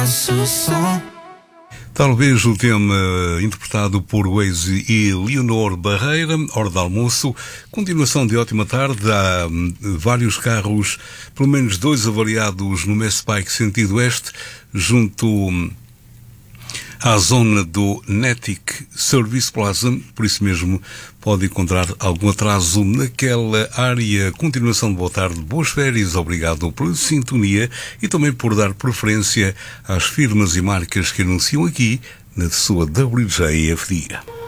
Talvez o tema interpretado por Waze e Leonor Barreira, hora de almoço, continuação de ótima tarde. Há vários carros, pelo menos 2 avariados no Mass Pike sentido oeste, junto à zona do Netic Service Plaza, por isso mesmo pode encontrar algum atraso naquela área. Continuação de boa tarde, boas férias, obrigado pela sintonia e também por dar preferência às firmas e marcas que anunciam aqui na sua WJFD.